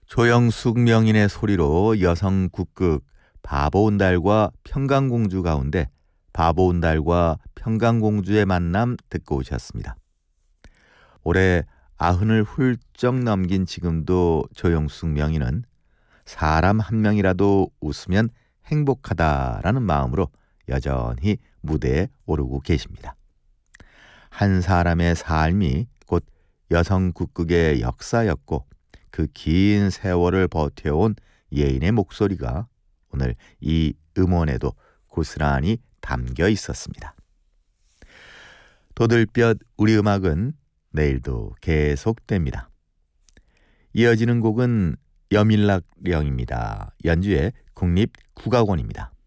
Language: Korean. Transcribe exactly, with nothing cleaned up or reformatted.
조영숙 명인의 소리로 여성 국극 바보 온달과 평강공주 가운데 바보 온달과 평강공주의 만남 듣고 오셨습니다. 올해 아흔을 훌쩍 넘긴 지금도 조영숙 명인은 사람 한 명이라도 웃으면 행복하다라는 마음으로 여전히 무대에 오르고 계십니다. 한 사람의 삶이 곧 여성 국극의 역사였고 그 긴 세월을 버텨온 예인의 목소리가 오늘 이 음원에도 고스란히 담겨 있었습니다. 도들볕 우리 음악은 내일도 계속됩니다. 이어지는 곡은 여밀락령입니다. 연주의 국립국악원입니다.